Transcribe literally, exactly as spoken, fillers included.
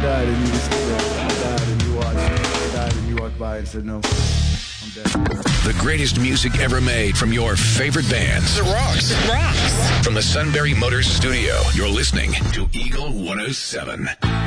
died and you was there. I died and you watched. I died and you walked by and said no. I'm dead. The greatest music ever made from your favorite bands. It rocks. It rocks. From the Sunbury Motors studio, you're listening to Eagle one oh seven.